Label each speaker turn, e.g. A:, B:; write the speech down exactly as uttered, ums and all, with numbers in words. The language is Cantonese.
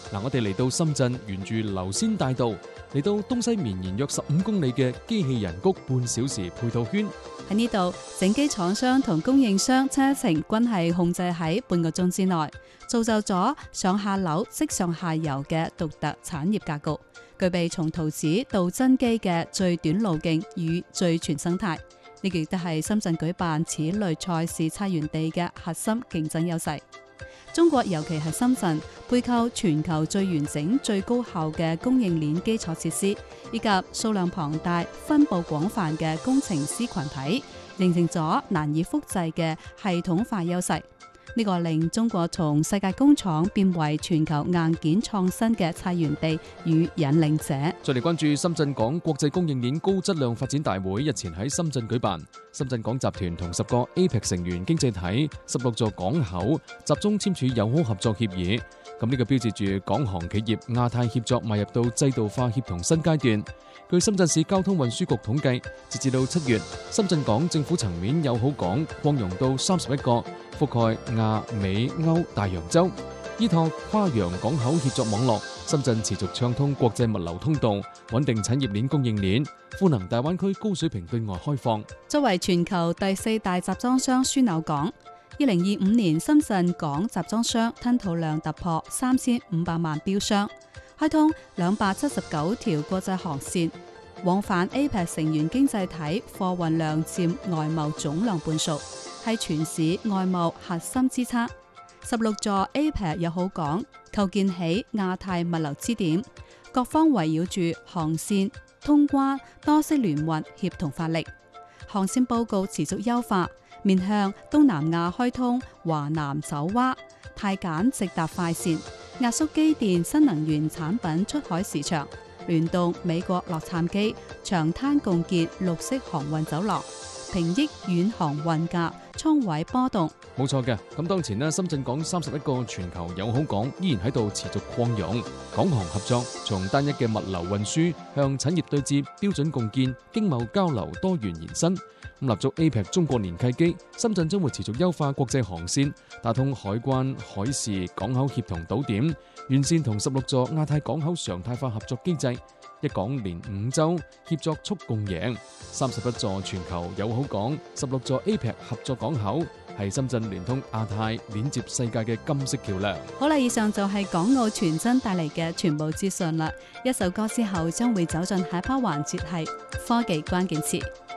A: 嗱，我哋嚟到深圳，沿住流仙大道嚟到東西綿延約十五公里嘅機器人谷半小時配套圈。
B: 喺呢度，整機廠商同供應商車程均係控制喺半個鐘之內，造就咗上下樓即上下游嘅獨特產業格局，具備從圖紙到真機嘅最短路徑與最全生態。呢個亦都係深圳舉辦此類賽事策源地嘅核心競爭優勢。中國尤其係深圳，背靠全球最完整、最高效嘅供應鏈基礎設施，以及數量龐大、分佈廣泛嘅工程師群體，形成咗難以複製嘅系統化優勢。呢個令中國從世界工廠變為全球硬件創新嘅策源地與引領者。
A: 再嚟關注深圳港國際供應鏈高質量發展大會日前喺深圳舉辦，深圳港集團同十個 A P E C 成員經濟體、十六座港口集中簽署友好合作協議。咁呢個標誌住港航企業亞太協作邁入到制度化協同新階段。據深圳市交通運輸局統計，截至到七月，深圳港政府層面友好港擴容到三十一個，覆蓋亞美歐大洋洲。依託跨洋港口協作網絡，深圳持續暢通國際物流通道，穩定產業鏈供應鏈，賦能大灣區高水平對外開放。
B: 作為全球第四大集裝箱樞紐港，二零二五年深圳港集裝箱吞吐量突破三千五百萬標箱，開通兩百七十九條國際航線，往返 A P E C 成員經濟體貨運量佔外貿總量半數，係全市外貿核心支撐。十六座 A P E C 友好港構建起亞太物流支點，各方圍繞住航線、通關、多式聯運協同發力，航線報告持續優化，面向東南亞開通華南爪哇、泰柬直達快線，壓縮機電新能源產品出海市場，聯動美國洛杉磯、長灘共建綠色航運走廊，平抑遠航運價倉位波動。
A: 冇錯嘅，咁當前呢，深圳港三十一個全球友好港依然喺度持續擴容，港航合作從單一嘅物流運輸向產業對接、標準共建、經貿交流多元延伸。咁立足 A P E C 中國年契機，深圳將會持續優化國際航線，打通海關、海事、港口協同島點，完善同十六座亞太港口常態化合作機制。一港連五洲協作促共贏，三十一座全球友好港，十六座 A P E C 合作港口，係深圳聯通亞太、連接世界嘅金色橋樑。
B: 好啦，以上就係港澳傳真帶嚟嘅全部資訊啦。一首歌之後將會走進下一 part 環節，係科技關鍵詞。